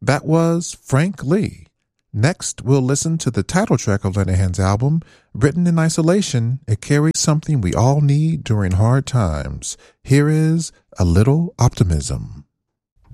That was Frank Lee. Next, we'll listen to the title track of Lenihan's album. Written in isolation, it carries something we all need during hard times. Here is A Little Optimism.